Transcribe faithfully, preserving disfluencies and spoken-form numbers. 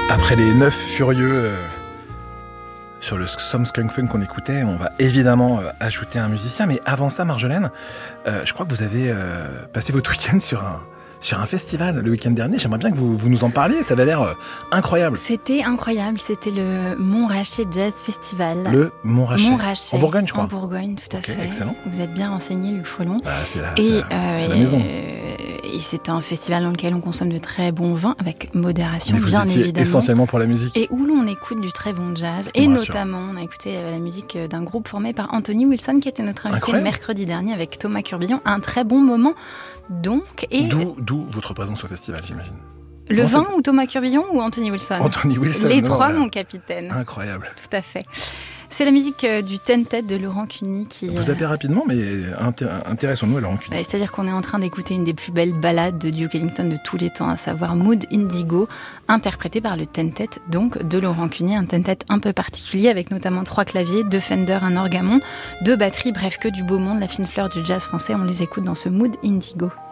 Après les neuf furieux euh, sur le Some Skunk Funk qu'on écoutait, on va évidemment euh, ajouter un musicien. Mais avant ça, Marjolaine, euh, je crois que vous avez euh, passé votre week-end sur un, sur un festival le week-end dernier. J'aimerais bien que vous, vous nous en parliez, ça avait l'air euh, incroyable. C'était incroyable, c'était le Montrachet Jazz Festival. Le Montrachet. Montrachet. En Bourgogne, je crois. En Bourgogne, tout à okay, fait. Excellent. Vous êtes bien renseigné, Luc Frelon. Bah, c'est la, et, c'est la, euh, c'est la maison. Euh, et c'est un festival dans lequel on consomme de très bons vins, avec modération, Mais vous bien étiez évidemment. essentiellement pour la musique. Et où l'on écoute du très bon jazz. Et notamment, on a écouté la musique d'un groupe formé par Anthony Wilson, qui était notre invité Incroyable. mercredi dernier avec Thomas Curbillon. Un très bon moment, donc. Et D'où, d'où votre présence au festival, j'imagine. Le Comment vin ça... ou Thomas Curbillon ou Anthony Wilson Anthony Wilson. Les non, trois, là. mon capitaine. Incroyable. Tout à fait. C'est la musique du Tentet de Laurent Cuny qui... Vous appelez rapidement, mais inté- intéressons-nous à Laurent Cuny. Bah, c'est-à-dire qu'on est en train d'écouter une des plus belles ballades de Duke Ellington de tous les temps, à savoir Mood Indigo, interprétée par le Tentet, donc de Laurent Cuny, un Tentet un peu particulier, avec notamment trois claviers, deux Fender, un orgamon, deux batteries, bref, que du beau monde, la fine fleur du jazz français. On les écoute dans ce Mood Indigo.